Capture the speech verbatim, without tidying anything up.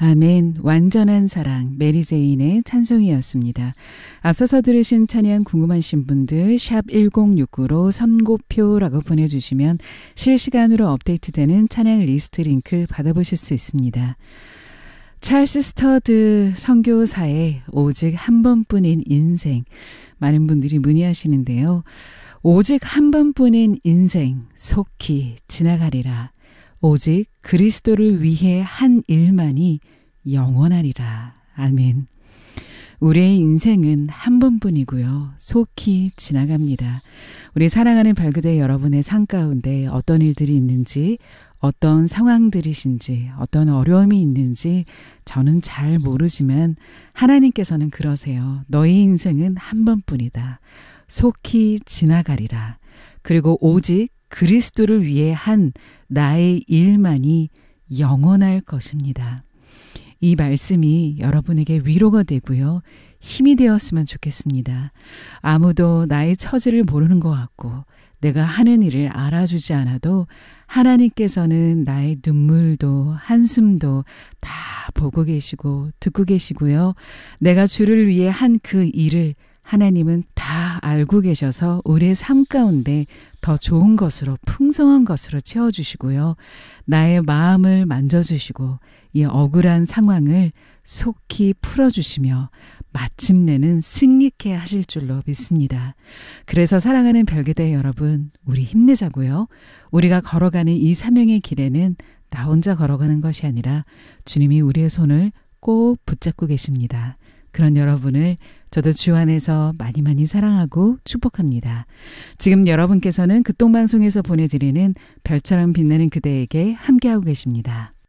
아멘. 완전한 사랑 메리제인의 찬송이었습니다. 앞서서 들으신 찬양 궁금하신 분들 샵 일공육구로 선고표라고 보내주시면 실시간으로 업데이트되는 찬양 리스트 링크 받아보실 수 있습니다. 찰스 스터드 선교사의 오직 한 번뿐인 인생, 많은 분들이 문의하시는데요. 오직 한 번뿐인 인생 속히 지나가리라. 오직 그리스도를 위해 한 일만이 영원하리라. 아멘. 우리의 인생은 한 번뿐이고요. 속히 지나갑니다. 우리 사랑하는 발그대 여러분의 삶 가운데 어떤 일들이 있는지, 어떤 상황들이신지, 어떤 어려움이 있는지 저는 잘 모르지만 하나님께서는 그러세요. 너희 인생은 한 번뿐이다. 속히 지나가리라. 그리고 오직 그리스도를 위해 한 나의 일만이 영원할 것입니다. 이 말씀이 여러분에게 위로가 되고요. 힘이 되었으면 좋겠습니다. 아무도 나의 처지를 모르는 것 같고 내가 하는 일을 알아주지 않아도 하나님께서는 나의 눈물도 한숨도 다 보고 계시고 듣고 계시고요. 내가 주를 위해 한 그 일을 하나님은 다 알고 계셔서 우리의 삶 가운데 더 좋은 것으로 풍성한 것으로 채워주시고요. 나의 마음을 만져주시고 이 억울한 상황을 속히 풀어주시며 마침내는 승리케 하실 줄로 믿습니다. 그래서 사랑하는 별개대 여러분, 우리 힘내자고요. 우리가 걸어가는 이 사명의 길에는 나 혼자 걸어가는 것이 아니라 주님이 우리의 손을 꼭 붙잡고 계십니다. 그런 여러분을 저도 주 안에서 많이 많이 사랑하고 축복합니다. 지금 여러분께서는 극동방송에서 보내드리는 별처럼 빛나는 그대에게 함께하고 계십니다.